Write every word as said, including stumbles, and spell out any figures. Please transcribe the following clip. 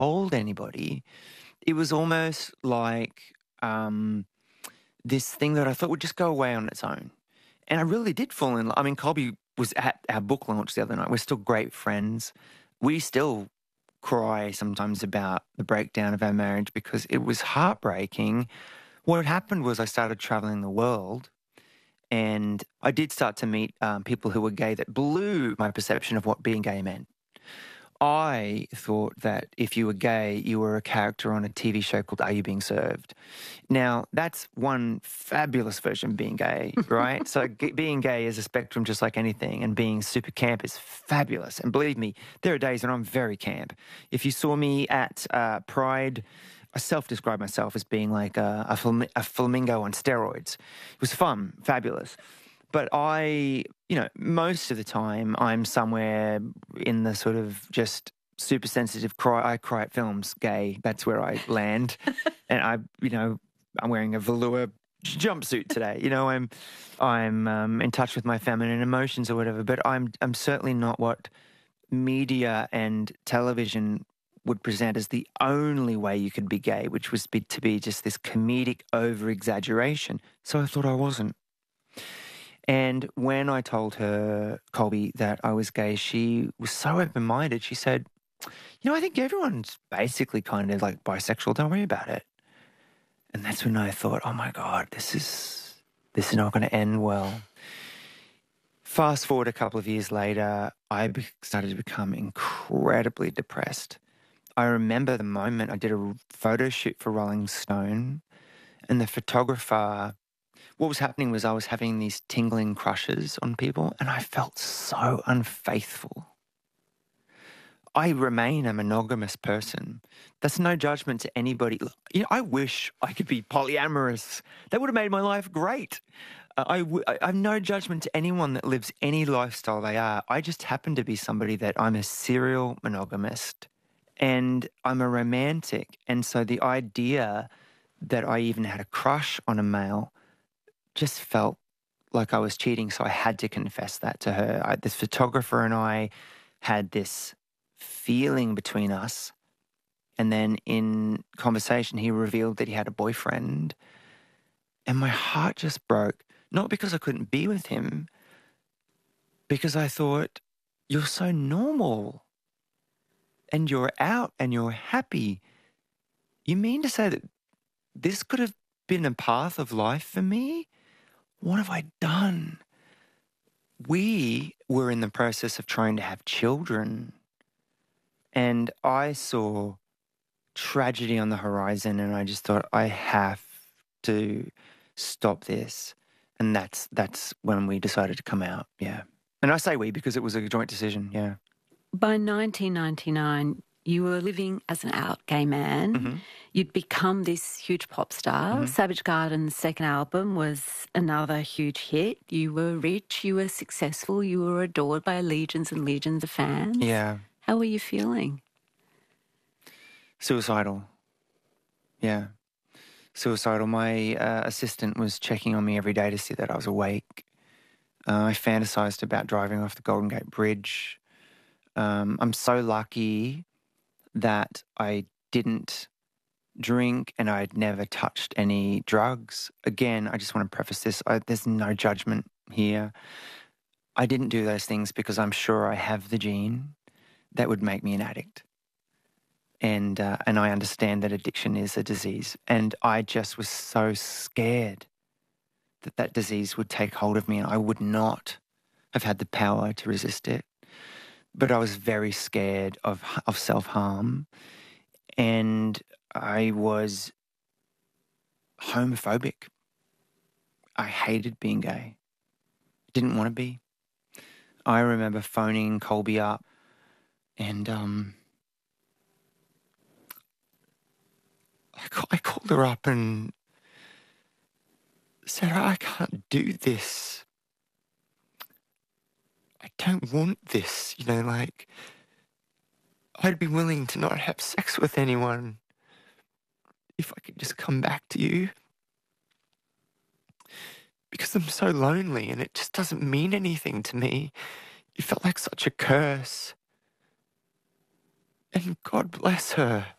told anybody. It was almost like um, this thing that I thought would just go away on its own. And I really did fall in love. I mean, Colby was at our book launch the other night. We're still great friends. We still cry sometimes about the breakdown of our marriage because it was heartbreaking. What had happened was I started traveling the world, and I did start to meet um, people who were gay that blew my perception of what being gay meant. I thought that if you were gay, you were a character on a T V show called Are You Being Served? Now, that's one fabulous version of being gay, right? so g- being gay is a spectrum just like anything, and being super camp is fabulous. And believe me, there are days when I'm very camp. If you saw me at uh, Pride, I self-describe myself as being like a, a, flam- a flamingo on steroids. It was fun, fabulous. But I, you know, most of the time I'm somewhere in the sort of just super sensitive cry. I cry at films, gay. That's where I land. And I, you know, I'm wearing a velour jumpsuit today. You know, I'm, I'm um, in touch with my feminine emotions or whatever. But I'm, I'm certainly not what media and television would present as the only way you could be gay, which was be, to be just this comedic over-exaggeration. So I thought I wasn't. And when I told her, Colby, that I was gay, she was so open-minded. She said, you know, I think everyone's basically kind of like bisexual. Don't worry about it. And that's when I thought, oh, my God, this is this is not going to end well. Fast forward a couple of years later, I be- started to become incredibly depressed. I remember the moment I did a photo shoot for Rolling Stone, and the photographer... What was happening was I was having these tingling crushes on people, and I felt so unfaithful. I remain a monogamous person. That's no judgment to anybody. You know, I wish I could be polyamorous. That would have made my life great. Uh, I, w- I have no judgment to anyone that lives any lifestyle they are. I just happen to be somebody that I'm a serial monogamist, and I'm a romantic. And so the idea that I even had a crush on a male just felt like I was cheating, so I had to confess that to her. I, this photographer and I had this feeling between us, and then in conversation he revealed that he had a boyfriend, and my heart just broke, not because I couldn't be with him, because I thought, you're so normal, and you're out, and you're happy. You mean to say that this could have been a path of life for me? What have I done? We were in the process of trying to have children, and I saw tragedy on the horizon, and I just thought, I have to stop this. And that's that's when we decided to come out, yeah. And I say we because it was a joint decision, yeah. By nineteen ninety-nine, you were living as an out gay man. Mm-hmm. You'd become this huge pop star. Mm-hmm. Savage Garden's second album was another huge hit. You were rich, you were successful, you were adored by legions and legions of fans. Yeah. How were you feeling? Suicidal. Yeah. Suicidal. My uh, assistant was checking on me every day to see that I was awake. Uh, I fantasized about driving off the Golden Gate Bridge. Um, I'm so lucky that I didn't drink and I'd never touched any drugs. Again, I just want to preface this. I, there's no judgment here. I didn't do those things because I'm sure I have the gene that would make me an addict. And uh, and I understand that addiction is a disease. And I just was so scared that that disease would take hold of me and I would not have had the power to resist it. But I was very scared of of self-harm, and I was homophobic. I hated being gay. Didn't want to be. I remember phoning Colby up and um, I, ca- I called her up and said, I can't do this. I don't want this, you know, like, I'd be willing to not have sex with anyone if I could just come back to you. Because I'm so lonely and it just doesn't mean anything to me. It felt like such a curse. And God bless her.